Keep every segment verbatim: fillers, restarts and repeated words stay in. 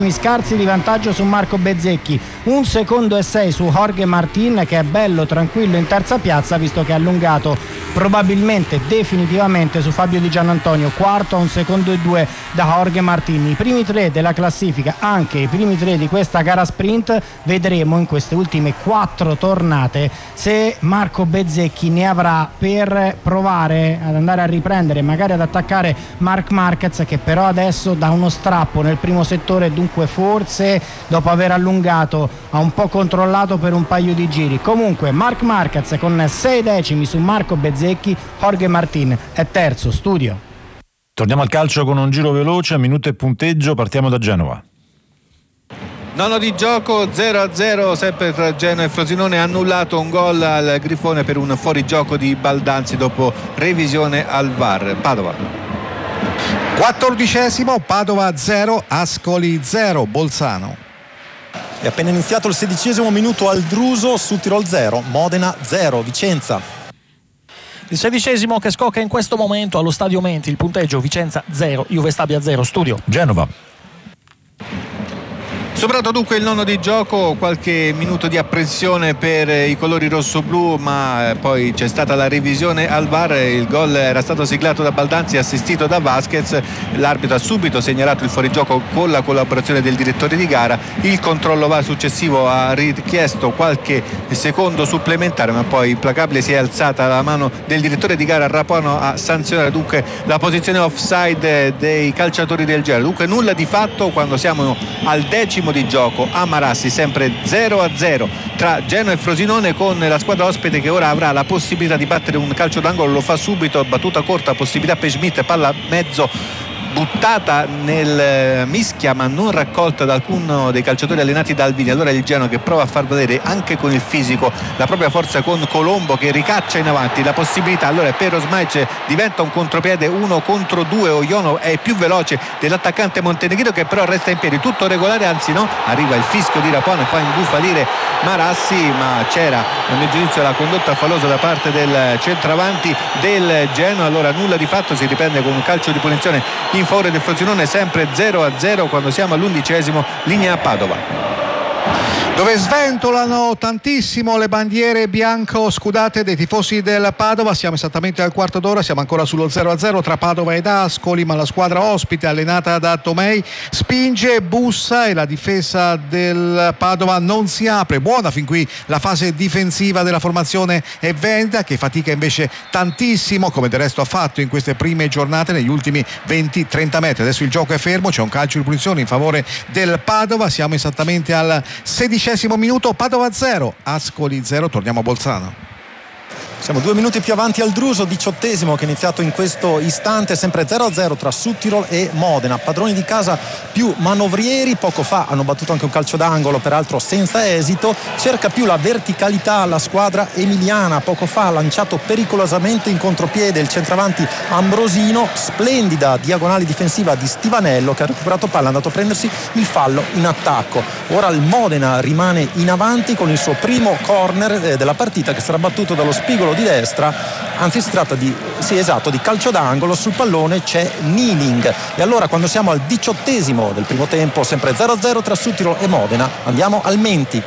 scarsi di vantaggio su Marco Bezzecchi, un secondo e sei su Jorge Martin, che è bello tranquillo in terza piazza, visto che ha allungato probabilmente definitivamente su Fabio Di Giannantonio, quarto a un secondo e due da Jorge Martin. I primi tre della classifica, anche i primi tre di questa gara sprint, vedremo in queste ultime quattro tornate se Marco Bezzecchi ne avrà per provare ad andare a riprendere, magari ad attaccare Marc Marquez, che però adesso dà uno strappo nel primo settore e dunque forse dopo aver allungato ha un po' controllato per un paio di giri. Comunque Marc Marquez con sei decimi su Marco Bezzecchi, Jorge Martin è terzo. Studio. Torniamo al calcio con un giro veloce, minuto e punteggio, partiamo da Genova. Nono di gioco, zero a zero sempre tra Genoa e Frosinone, annullato un gol al Grifone per un fuorigioco di Baldanzi dopo revisione al V A R. Padova. Quattordicesimo, Padova zero, Ascoli zero, Bolzano. È appena iniziato il sedicesimo minuto al Druso, Südtirol zero, Modena zero, Vicenza. Il sedicesimo che scocca in questo momento allo Stadio Menti, il punteggio Vicenza zero, Juve Stabia zero. Studio. Genova. Superato dunque il nono di gioco, qualche minuto di apprensione per i colori rossoblù, ma poi c'è stata la revisione al V A R. Il gol era stato siglato da Baldanzi, assistito da Vasquez. L'arbitro ha subito segnalato il fuorigioco con la collaborazione del direttore di gara. Il controllo V A R successivo ha richiesto qualche secondo supplementare, ma poi implacabile si è alzata la mano del direttore di gara Rapano a sanzionare dunque la posizione offside dei calciatori del Genoa. Dunque nulla di fatto quando siamo al decimo di gioco a Marassi, sempre zero a zero tra Genoa e Frosinone, con la squadra ospite che ora avrà la possibilità di battere un calcio d'angolo. Lo fa subito, battuta corta, possibilità per Schmidt, palla mezzo buttata nel mischia ma non raccolta da alcuno dei calciatori allenati da Alvini. Allora il Genoa che prova a far vedere anche con il fisico la propria forza, con Colombo che ricaccia in avanti la possibilità. Allora per Osmaic diventa un contropiede uno contro due, Oiono è più veloce dell'attaccante montenegrino che però resta in piedi, tutto regolare, anzi no, arriva il fischio di Rapone e fa imbufalire Marassi, ma c'era a mio giudizio la condotta fallosa da parte del centravanti del Genoa. Allora nulla di fatto, si riprende con un calcio di punizione in in favore del Frosinone, sempre zero a zero quando siamo all'undicesimo, linea Padova, dove sventolano tantissimo le bandiere bianco-scudate dei tifosi del Padova. Siamo esattamente al quarto d'ora, siamo ancora sullo zero a zero tra Padova ed Ascoli, ma la squadra ospite allenata da Tomei spinge, bussa e la difesa del Padova non si apre. Buona fin qui la fase difensiva della formazione Evenda, che fatica invece tantissimo, come del resto ha fatto in queste prime giornate negli ultimi venti trenta metri. Adesso il gioco è fermo, c'è un calcio di punizione in favore del Padova. Siamo esattamente al sedicesimo minuto, Padova zero, Ascoli zero. Torniamo a Bolzano. Siamo due minuti più avanti al Druso, diciottesimo, che è iniziato in questo istante, sempre zero a zero tra Südtirol e Modena. Padroni di casa più manovrieri, poco fa hanno battuto anche un calcio d'angolo, peraltro senza esito. Cerca più la verticalità la squadra emiliana, poco fa ha lanciato pericolosamente in contropiede il centravanti Ambrosino, splendida diagonale difensiva di Stivanello che ha recuperato palla, è andato a prendersi il fallo in attacco. Ora il Modena rimane in avanti con il suo primo corner della partita, che sarà battuto dallo spigolo di destra, anzi si tratta di, sì esatto, di calcio d'angolo. Sul pallone c'è Niling. E allora quando siamo al diciottesimo del primo tempo, sempre zero a zero tra Südtirol e Modena, andiamo al Menti.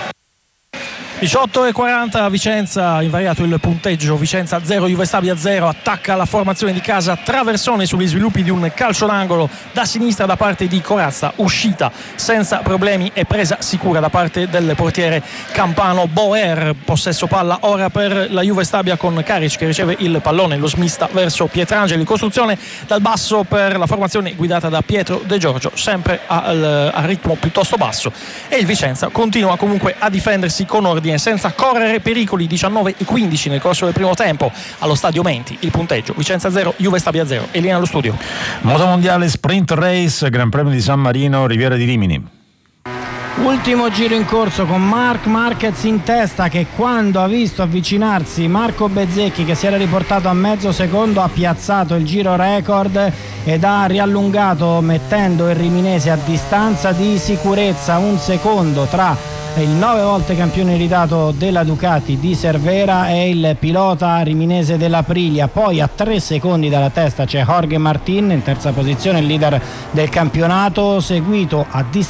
diciotto e quaranta, Vicenza, invariato il punteggio, Vicenza zero, Juve Stabia zero. Attacca la formazione di casa Traversone sugli sviluppi di un calcio d'angolo da sinistra da parte di Corazza, uscita senza problemi e presa sicura da parte del portiere campano Boer. Possesso palla ora per la Juve Stabia con Karic che riceve il pallone, lo smista verso Pietrangeli, costruzione dal basso per la formazione guidata da Pietro De Giorgio, sempre al, a ritmo piuttosto basso, e il Vicenza continua comunque a difendersi con ordine senza correre pericoli. Diciannove e quindici nel corso del primo tempo allo Stadio Menti, il punteggio Vicenza zero, Juve Stabia zero. E linea allo studio. Moto mondiale sprint race, Gran Premio di San Marino, Riviera di Rimini. Ultimo giro in corso con Marc Marquez in testa, che quando ha visto avvicinarsi Marco Bezzecchi, che si era riportato a mezzo secondo, ha piazzato il giro record ed ha riallungato, mettendo il riminese a distanza di sicurezza un secondo tra il nove volte campione irritato della Ducati di Cervera e il pilota riminese dell'Aprilia. Poi a tre secondi dalla testa c'è Jorge Martin, in terza posizione il leader del campionato, seguito a distanza